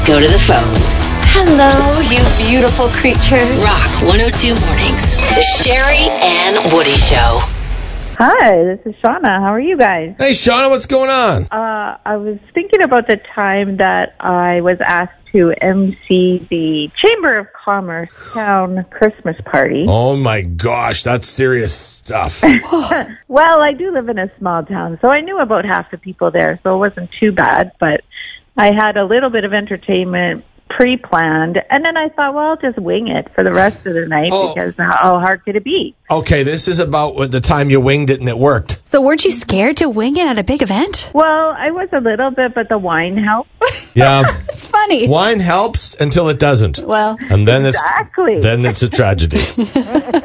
Go to the phones. Hello, you beautiful creatures. Rock 102 Mornings. The Sherry and Woody Show. Hi, this is Shauna. How are you guys? Hey, Shauna, what's going on? I was thinking about the time that I was asked to MC the Chamber of Commerce town Christmas party. Oh, my gosh, that's serious stuff. Well, I do live in a small town, so I knew about half the people there, so it wasn't too bad, but I had a little bit of entertainment pre-planned, and then I thought, well, I'll just wing it for the rest of the night because how hard could it be? Okay, this is about the time you winged it and it worked. So weren't you scared to wing it at a big event? Well, I was a little bit, but the wine helped. Yeah. It's funny. Wine helps until it doesn't. Well, And then exactly. it's a tragedy.